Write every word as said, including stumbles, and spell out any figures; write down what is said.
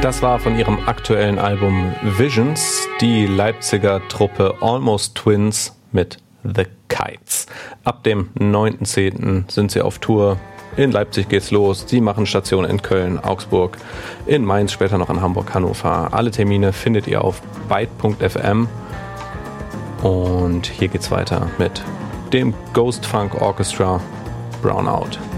Das war von ihrem aktuellen Album Visions die Leipziger Truppe Almost Twins mit The Kites. Ab dem neunten zehnten sind sie auf Tour. In Leipzig geht's los. Sie machen Station in Köln, Augsburg, in Mainz, später noch in Hamburg, Hannover. Alle Termine findet ihr auf byte punkt f m. Und hier geht's weiter mit dem Ghost Funk Orchestra Brownout.